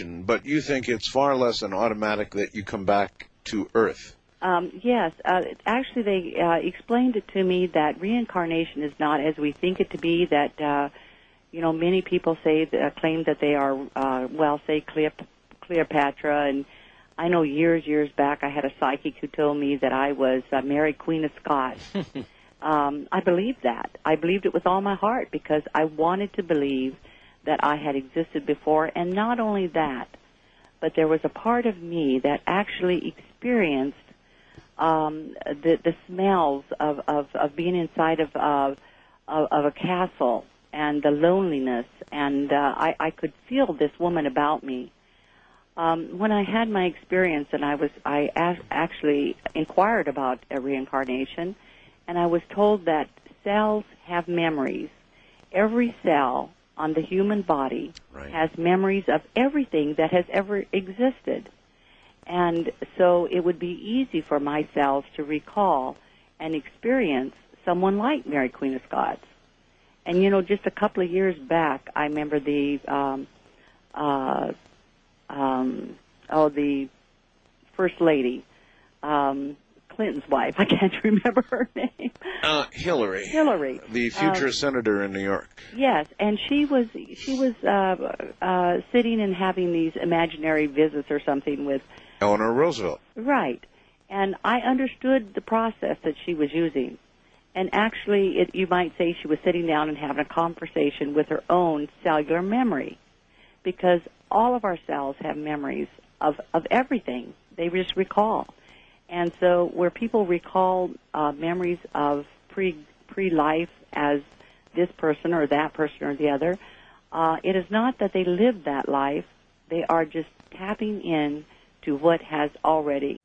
question, but you think it's far less than automatic that you come back to Earth. Yes. Actually, they explained it to me that reincarnation is not as we think it to be, that, many people claim that they are, say Cleopatra, and I know years back I had a psychic who told me that I was Mary, Queen of Scots. I believed that. I believed it with all my heart because I wanted to believe that I had existed before, and not only that, but there was a part of me that actually experienced the smells of being inside of a castle and the loneliness, and I could feel this woman about me. When I had my experience, and I actually inquired about a reincarnation, and I was told that cells have memories. Every cell on the human body has memories of everything that has ever existed. And so it would be easy for my cells to recall and experience someone like Mary Queen of Scots. And, just a couple of years back, I remember the First Lady, Clinton's wife. I can't remember her name. Hillary. Hillary. The future senator in New York. Yes, and she was sitting and having these imaginary visits or something with Eleanor Roosevelt. Right. And I understood the process that she was using. And actually, you might say she was sitting down and having a conversation with her own cellular memory, because all of our cells have memories of everything. They just recall. And so where people recall memories of pre-life as this person or that person or the other, it is not that they lived that life. They are just tapping in to what has already